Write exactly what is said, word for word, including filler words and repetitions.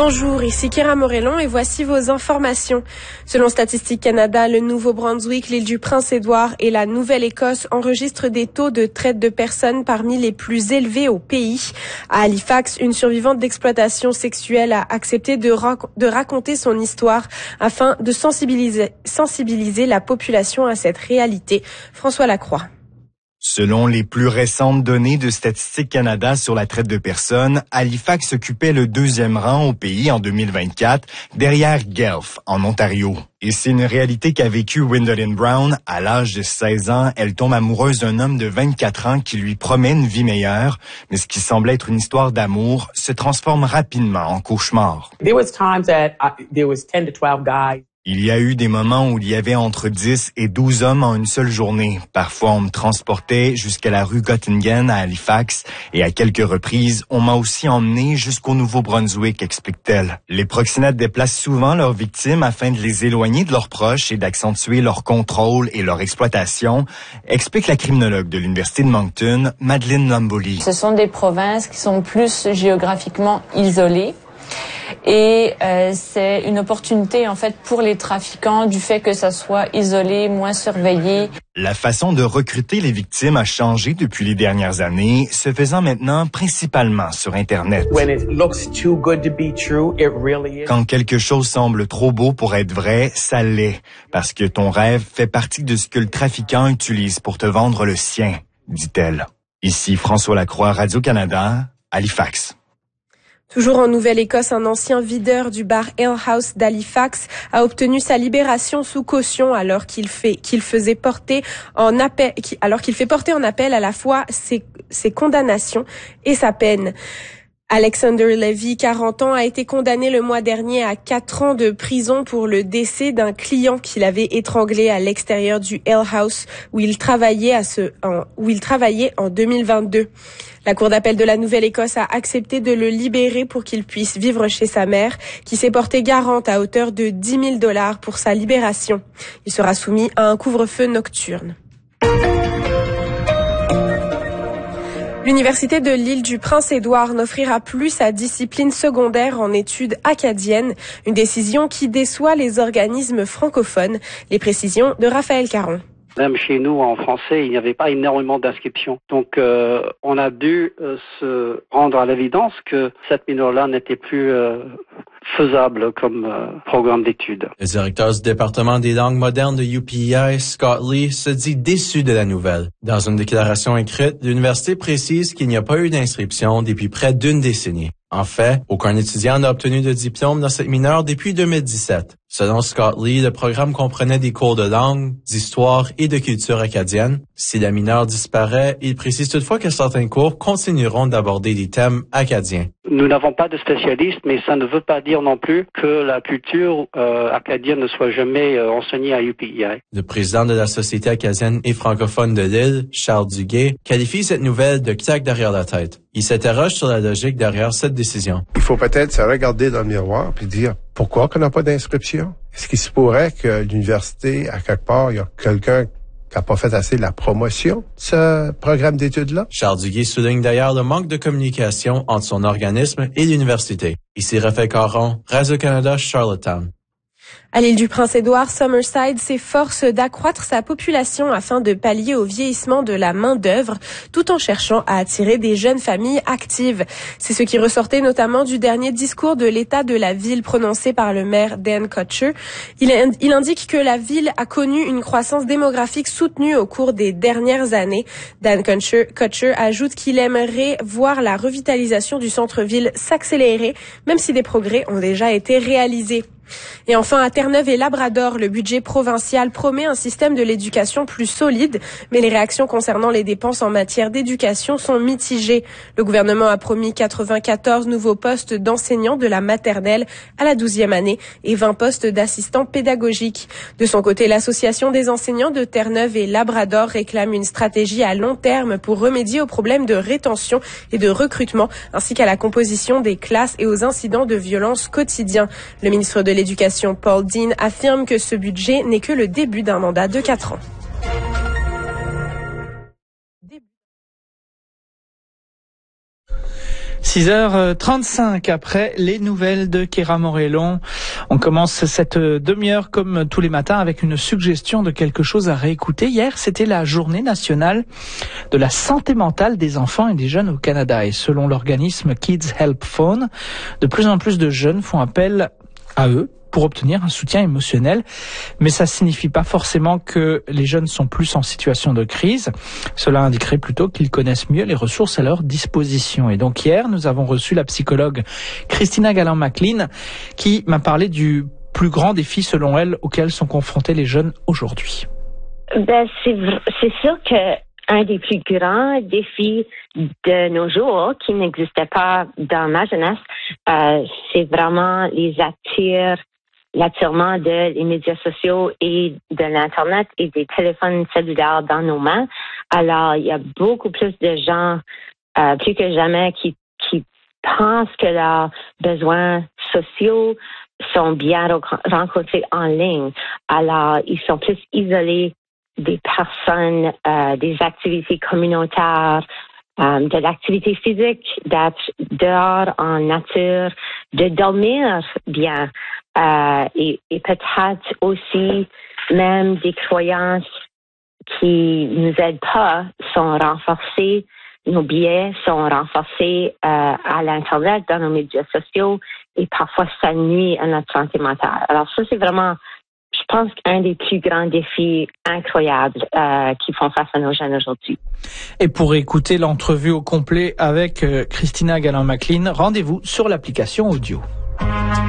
Bonjour, ici Kira Morellon et voici vos informations. Selon Statistique Canada, le Nouveau-Brunswick, l'île du Prince-Édouard et la Nouvelle-Écosse enregistrent des taux de traite de personnes parmi les plus élevés au pays. À Halifax, une survivante d'exploitation sexuelle a accepté de, rac- de raconter son histoire afin de sensibiliser, sensibiliser la population à cette réalité. François Lacroix. Selon les plus récentes données de Statistique Canada sur la traite de personnes, Halifax occupait le deuxième rang au pays en deux mille vingt-quatre, derrière Guelph, en Ontario. Et c'est une réalité qu'a vécue Gwendolyn Brown. À l'âge de seize ans, elle tombe amoureuse d'un homme de vingt-quatre ans qui lui promet une vie meilleure, mais ce qui semblait être une histoire d'amour se transforme rapidement en cauchemar. There was times that I, there was ten to twelve guys. Il y a eu des moments où il y avait entre dix et douze hommes en une seule journée. Parfois, on me transportait jusqu'à la rue Göttingen à Halifax et à quelques reprises, on m'a aussi emmené jusqu'au Nouveau-Brunswick, explique-t-elle. Les proxénètes déplacent souvent leurs victimes afin de les éloigner de leurs proches et d'accentuer leur contrôle et leur exploitation, explique la criminologue de l'Université de Moncton, Madeleine Lamboli. Ce sont des provinces qui sont plus géographiquement isolées. Et euh, c'est une opportunité en fait pour les trafiquants du fait que ça soit isolé, moins surveillé. La façon de recruter les victimes a changé depuis les dernières années, se faisant maintenant principalement sur Internet. When it looks too good to be true, it really is. Quand quelque chose semble trop beau pour être vrai, ça l'est, parce que ton rêve fait partie de ce que le trafiquant utilise pour te vendre le sien, dit-elle. Ici François Lacroix, Radio-Canada, Halifax. Toujours en Nouvelle-Écosse, un ancien videur du bar Ale House d'Halifax a obtenu sa libération sous caution alors qu'il fait qu'il faisait porter en appel alors qu'il fait porter en appel à la fois ses, ses condamnations et sa peine. Alexander Levy, quarante ans, a été condamné le mois dernier à quatre ans de prison pour le décès d'un client qu'il avait étranglé à l'extérieur du Ale House où il travaillait à ce en, où il travaillait en deux mille vingt-deux. La Cour d'appel de la Nouvelle-Écosse a accepté de le libérer pour qu'il puisse vivre chez sa mère, qui s'est portée garante à hauteur de dix mille dollars pour sa libération. Il sera soumis à un couvre-feu nocturne. L'Université de l'île du Prince-Édouard n'offrira plus sa discipline secondaire en études acadiennes, une décision qui déçoit les organismes francophones. Les précisions de Raphaël Caron. Même chez nous, en français, il n'y avait pas énormément d'inscriptions. Donc, euh, on a dû euh, se rendre à l'évidence que cette mineure-là n'était plus euh, faisable comme euh, programme d'études. Le directeur du département des langues modernes de U P E I, Scott Lee, se dit déçu de la nouvelle. Dans une déclaration écrite, l'université précise qu'il n'y a pas eu d'inscription depuis près d'une décennie. En fait, aucun étudiant n'a obtenu de diplôme dans cette mineure depuis deux mille dix-sept. Selon Scott Lee, le programme comprenait des cours de langue, d'histoire et de culture acadienne. Si la mineure disparaît, il précise toutefois que certains cours continueront d'aborder des thèmes acadiens. Nous n'avons pas de spécialistes, mais ça ne veut pas dire non plus que la culture euh, acadienne ne soit jamais euh, enseignée à U P E I. Le président de la Société acadienne et francophone de l'île, Charles Duguay, qualifie cette nouvelle de claque derrière la tête. Il s'interroge sur la logique derrière cette décision. Il faut peut-être se regarder dans le miroir puis dire pourquoi qu'on n'a pas d'inscription? Est-ce qu'il se pourrait que l'université, à quelque part, il y a quelqu'un qui n'a pas fait assez la promotion de ce programme d'études-là? Charles Duguay souligne d'ailleurs le manque de communication entre son organisme et l'université. Ici Raphaël Caron, Radio-Canada, Charlottetown. À l'île du Prince-Édouard, Summerside s'efforce d'accroître sa population afin de pallier au vieillissement de la main-d'œuvre, tout en cherchant à attirer des jeunes familles actives. C'est ce qui ressortait notamment du dernier discours de l'état de la ville prononcé par le maire Dan Kutcher. Il, il indique que la ville a connu une croissance démographique soutenue au cours des dernières années. Dan Kutcher, Kutcher ajoute qu'il aimerait voir la revitalisation du centre-ville s'accélérer, même si des progrès ont déjà été réalisés. Et enfin, à Terre-Neuve et Labrador, le budget provincial promet un système de l'éducation plus solide, mais les réactions concernant les dépenses en matière d'éducation sont mitigées. Le gouvernement a promis quatre-vingt-quatorze nouveaux postes d'enseignants de la maternelle à la douzième année et vingt postes d'assistants pédagogiques. De son côté, l'association des enseignants de Terre-Neuve et Labrador réclame une stratégie à long terme pour remédier aux problèmes de rétention et de recrutement, ainsi qu'à la composition des classes et aux incidents de violence quotidiens. Le ministre de l'Éducation, Paul Dean, affirme que ce budget n'est que le début d'un mandat de quatre ans. six heures trente-cinq après les nouvelles de Kéra Morellon. On commence cette demi-heure comme tous les matins avec une suggestion de quelque chose à réécouter. Hier, c'était la journée nationale de la santé mentale des enfants et des jeunes au Canada. Et selon l'organisme Kids Help Phone, de plus en plus de jeunes font appel à eux pour obtenir un soutien émotionnel. Mais ça signifie pas forcément que les jeunes sont plus en situation de crise. Cela indiquerait plutôt qu'ils connaissent mieux les ressources à leur disposition. Et donc hier, nous avons reçu la psychologue Christina Galland-McLean qui m'a parlé du plus grand défi, selon elle, auquel sont confrontés les jeunes aujourd'hui. Ben, c'est, c'est sûr que un des plus grands défis de nos jours, qui n'existait pas dans ma jeunesse, euh, c'est vraiment les attire l'attirement de les médias sociaux et de l'Internet et des téléphones cellulaires dans nos mains. Alors, il y a beaucoup plus de gens, euh, plus que jamais, qui, qui pensent que leurs besoins sociaux sont bien rencontrés en ligne. Alors, ils sont plus isolés des personnes, euh, des activités communautaires, euh, de l'activité physique, d'être dehors en nature, de dormir bien. Euh, et, et peut-être aussi même des croyances qui nous aident pas sont renforcées, nos biais sont renforcés euh, à l'Internet, dans nos médias sociaux, et parfois ça nuit à notre santé mentale. Alors ça, c'est vraiment, je pense, un des plus grands défis incroyables euh, qui font face à nos jeunes aujourd'hui. Et pour écouter l'entrevue au complet avec euh, Christina Galland-McLean, rendez-vous sur l'application audio.